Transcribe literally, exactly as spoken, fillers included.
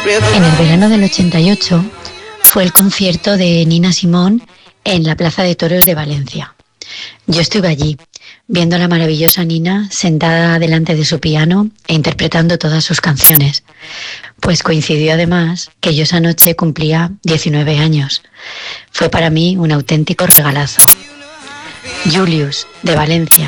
En el verano del ochenta y ocho fue el concierto de Nina Simone en la Plaza de Toros de Valencia. Yo estuve allí, viendo a la maravillosa Nina sentada delante de su piano e interpretando todas sus canciones. Pues coincidió además que yo esa noche cumplía diecinueve años. Fue para mí un auténtico regalazo. Julius, de Valencia,